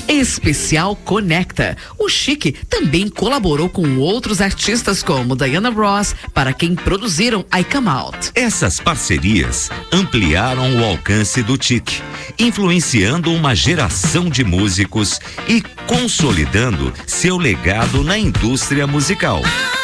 Especial Conecta. O Chique também colaborou com outros artistas como Diana Ross, para quem produziram I Come Out. Essas parcerias ampliaram o alcance do Tique, influenciando uma geração de músicos e consolidando seu legado na indústria musical.